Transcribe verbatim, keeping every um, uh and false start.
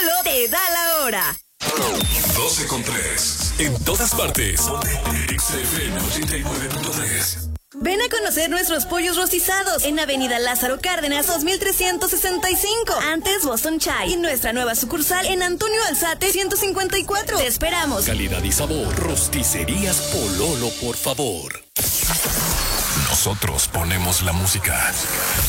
Pololo te da la hora. doce con tres. En todas partes. X F M ochenta y nueve punto tres. Ven a conocer nuestros pollos rostizados en Avenida Lázaro Cárdenas dos mil trescientos sesenta y cinco, antes Boston Chai, y nuestra nueva sucursal en Antonio Alzate ciento cincuenta y cuatro. Te esperamos. Calidad y sabor. Rosticerías Pololo, por favor. Nosotros ponemos la música.